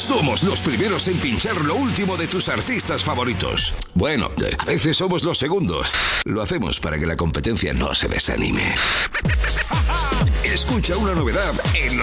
Somos los primeros en pinchar lo último de tus artistas favoritos. Bueno, a veces somos los segundos. Lo hacemos para que la competencia no se desanime. Escucha una novedad en